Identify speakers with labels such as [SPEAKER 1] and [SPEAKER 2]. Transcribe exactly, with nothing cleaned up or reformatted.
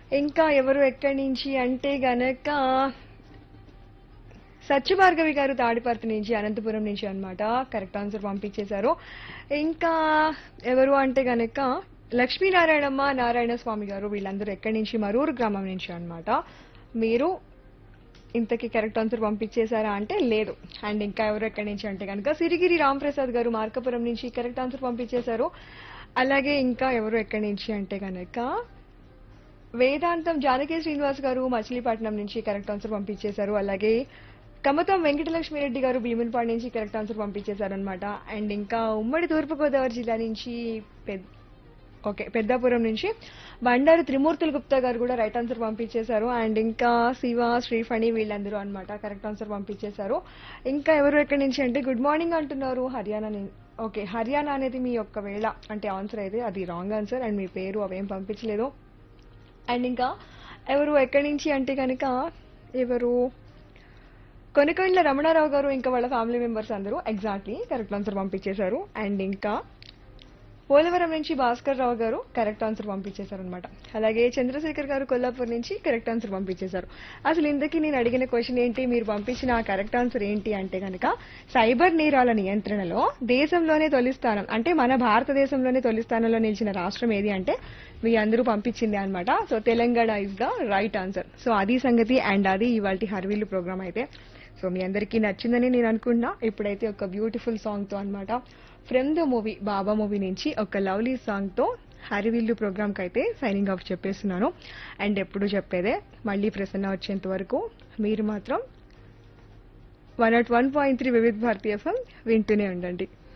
[SPEAKER 1] ఇంకా ఎవరు ఎక్కడి నుంచి అంటే గనక సత్యభార్గవి గారు తాడిపర్తి నుంచి అనంతపురం నుంచి అన్నమాట కరెక్ట్ ఆన్సర్ పంపించేశారు. ఇంకా ఎవరు అంటే గనక లక్ష్మీనారాయణమ్మ నారాయణ స్వామి గారు వీళ్ళందరూ ఎక్కడి నుంచి మరూరు గ్రామం నుంచి అన్నమాట. మీరు ఇంతకీ కరెక్ట్ ఆన్సర్ పంపించేశారా అంటే లేదు. అండ్ ఇంకా ఎవరు ఎక్కడి నుంచి అంటే కనుక సిరిగిరి రాంప్రసాద్ గారు మార్కపురం నుంచి కరెక్ట్ ఆన్సర్ పంపించేశారు. అలాగే ఇంకా ఎవరు ఎక్కడి నుంచి అంటే కనుక వేదాంతం జానకి శ్రీనివాస్ గారు మచిలీపట్నం నుంచి కరెక్ట్ ఆన్సర్ పంపించేశారు. అలాగే కమతం వెంకటలక్ష్మిరెడ్డి గారు భీమునిపాడు నుంచి కరెక్ట్ ఆన్సర్ పంపించేశారనమాట. అండ్ ఇంకా ఉమ్మడి తూర్పుగోదావరి జిల్లా నుంచి పెద్ద ఓకే పెద్దాపురం నుంచి బండారు త్రిమూర్తులు గుప్తా గారు కూడా రైట్ ఆన్సర్ పంపించేశారు. అండ్ ఇంకా శివ శ్రీఫణి వీళ్ళందరూ అన్నమాట కరెక్ట్ ఆన్సర్ పంపించేశారు. ఇంకా ఎవరు ఎక్కడి నుంచి అంటే గుడ్ మార్నింగ్ అంటున్నారు హర్యానా ని- ఓకే హర్యానా అనేది మీ యొక్క వేళ అంటే ఆన్సర్ అయితే అది రాంగ్ ఆన్సర్. అండ్ మీ పేరు అవేం పంపించలేదు. అండ్ ఇంకా ఎవరు ఎక్కడి నుంచి అంటే కనుక ఎవరు కొనకొండల రమణారావు గారు ఇంకా వాళ్ళ ఫ్యామిలీ మెంబర్స్ అందరూ ఎగ్జాక్ట్లీ కరెక్ట్ ఆన్సర్ పంపించేశారు. అండ్ ఇంకా పోలవరం నుంచి భాస్కర్ రావు గారు కరెక్ట్ ఆన్సర్ పంపించేశారు అనమాట. అలాగే చంద్రశేఖర్ గారు కొల్లాపూర్ నుంచి కరెక్ట్ ఆన్సర్ పంపించేశారు. అసలు ఇంతకీ నేను అడిగిన క్వశ్చన్ ఏంటి, మీరు పంపించిన ఆ కరెక్ట్ ఆన్సర్ ఏంటి అంటే కనుక సైబర్ నేరాల నియంత్రణలో దేశంలోనే తొలి స్థానం అంటే మన భారతదేశంలోనే తొలి స్థానంలో నిలిచిన రాష్ట్రం ఏది అంటే మీ అందరూ పంపించింది అనమాట. So Telangana is the right answer. So అది సంగతి. అండ్ అది ఇవాళ హర్వీలు ప్రోగ్రామ్ అయితే. సో మీ అందరికీ నచ్చిందని నేను అనుకున్నా. ఇప్పుడైతే ఒక బ్యూటిఫుల్ సాంగ్ తో అనమాట from the movie Baba movie నుంచి ఒక లవ్లీ సాంగ్ తో హరివిల్లు ప్రోగ్రామ్ కి అయితే సైనింగ్ ఆఫ్ చెప్పేస్తున్నాను. అండ్ ఎప్పుడు చెప్పేదే మళ్ళీ ప్రసన్న వచ్చేంత వరకు మీరు మాత్రం one not one point three వివిధ భారతీయ ఎఫ్ఎం వింటూనే ఉండండి.